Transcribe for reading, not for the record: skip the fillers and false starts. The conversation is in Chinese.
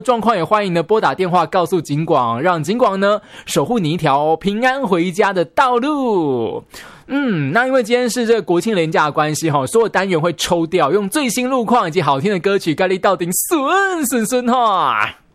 状况也欢迎呢拨打电话告诉警广，让警广呢守护你一条平安回家的道路。那因为今天是这个国庆连假的关系，所有单元会抽掉用最新路况以及好听的歌曲概率到顶顺哈。